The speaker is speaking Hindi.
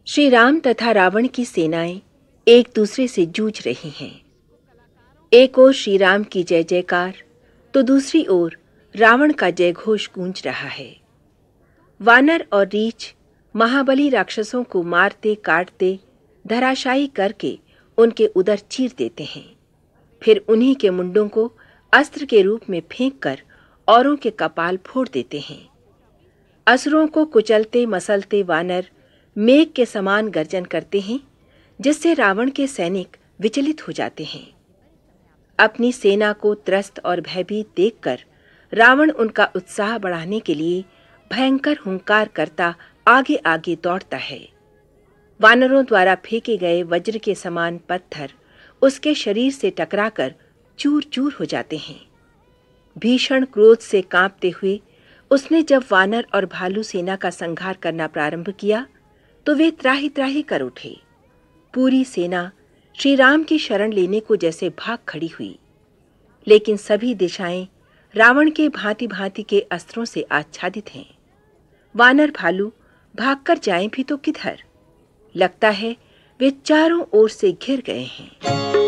श्री राम तथा रावण की सेनाएं एक दूसरे से जूझ रही हैं। एक ओर श्री राम की जय जयकार तो दूसरी ओर रावण का जय घोष गूंज रहा है। वानर और रीछ महाबली राक्षसों को मारते काटते धराशायी करके उनके उदर चीर देते हैं। फिर उन्हीं के मुंडों को अस्त्र के रूप में फेंककर औरों के कपाल फोड़ देते हैं। असुरों को कुचलते मसलते वानर मेघ के समान गर्जन करते हैं, जिससे रावण के सैनिक विचलित हो जाते हैं। अपनी सेना को त्रस्त और भयभीत देखकर रावण उनका उत्साह बढ़ाने के लिए भयंकर हुंकार करता आगे आगे दौड़ता है। वानरों द्वारा फेंके गए वज्र के समान पत्थर उसके शरीर से टकराकर चूर चूर हो जाते हैं। भीषण क्रोध से कांपते हुए उसने जब वानर और भालू सेना का संहार करना प्रारंभ किया तो वे त्राही त्राही कर उठे। पूरी सेना श्री राम की शरण लेने को जैसे भाग खड़ी हुई, लेकिन सभी दिशाएं रावण के भांति भांति के अस्त्रों से आच्छादित हैं। वानर भालू भागकर जाएं भी तो किधर? लगता है वे चारों ओर से घिर गए हैं।